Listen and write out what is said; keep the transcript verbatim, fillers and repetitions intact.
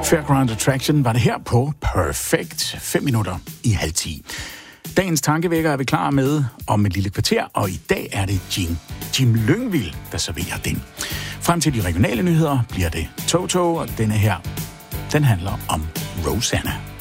Fairground Attraction var det her på Perfect. Fem minutter i halv ti. Dagens tankevækker er vi klar med om et lille kvarter, og i dag er det Jim, Jim Lyngvild, der serverer den. Frem til de regionale nyheder bliver det Toto, og denne her, den handler om Rosanna.